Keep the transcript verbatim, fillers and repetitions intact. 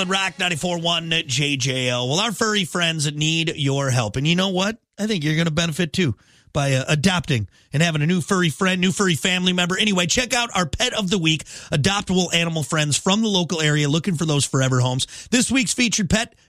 Rock ninety-four point one J J L. Well, our furry friends need your help. And you know what? I think you're going to benefit too by uh, adopting and having a new furry friend, new furry family member. Anyway, check out our Pet of the Week, adoptable animal friends from the local area looking for those forever homes. This week's featured pet,